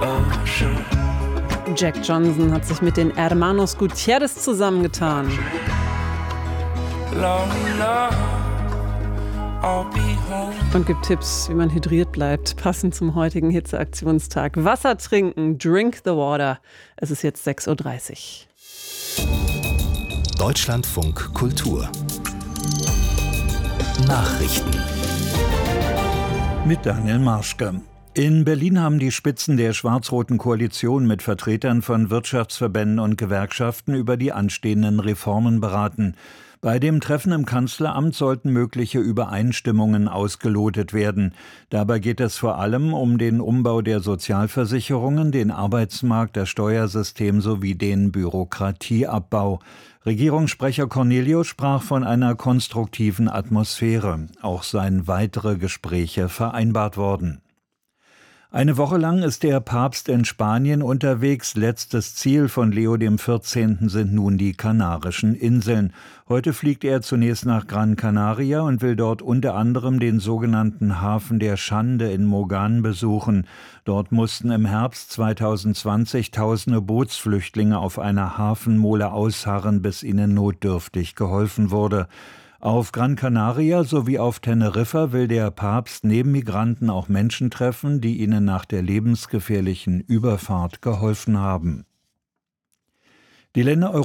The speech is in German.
Jack Johnson hat sich mit den Hermanos Gutierrez zusammengetan. Und gibt Tipps, wie man hydriert bleibt, passend zum heutigen Hitzeaktionstag. Wasser trinken, drink the water. Es ist jetzt 6:30 Uhr. Deutschlandfunk Kultur Nachrichten mit Daniel Marschke. In Berlin haben die Spitzen der schwarz-roten Koalition mit Vertretern von Wirtschaftsverbänden und Gewerkschaften über die anstehenden Reformen beraten. Bei dem Treffen im Kanzleramt sollten mögliche Übereinstimmungen ausgelotet werden. Dabei geht es vor allem um den Umbau der Sozialversicherungen, den Arbeitsmarkt, das Steuersystem sowie den Bürokratieabbau. Regierungssprecher Cornelius sprach von einer konstruktiven Atmosphäre. Auch seien weitere Gespräche vereinbart worden. Eine Woche lang ist der Papst in Spanien unterwegs. Letztes Ziel von Leo XIV. Sind nun die Kanarischen Inseln. Heute fliegt er zunächst nach Gran Canaria und will dort unter anderem den sogenannten Hafen der Schande in Mogán besuchen. Dort mussten im Herbst 2020 tausende Bootsflüchtlinge auf einer Hafenmole ausharren, bis ihnen notdürftig geholfen wurde. Auf Gran Canaria sowie auf Teneriffa will der Papst neben Migranten auch Menschen treffen, die ihnen nach der lebensgefährlichen Überfahrt geholfen haben. Die Länder